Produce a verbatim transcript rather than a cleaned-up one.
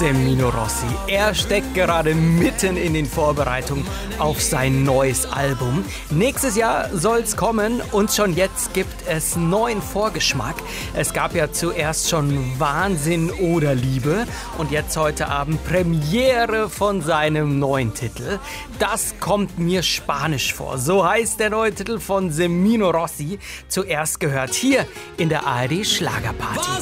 Semino Rossi. Er steckt gerade mitten in den Vorbereitungen auf sein neues Album. Nächstes Jahr soll's kommen und schon jetzt gibt es neuen Vorgeschmack. Es gab ja zuerst schon Wahnsinn oder Liebe und jetzt heute Abend Premiere von seinem neuen Titel. Das kommt mir spanisch vor. So heißt der neue Titel von Semino Rossi. Zuerst gehört hier in der A R D Schlagerparty.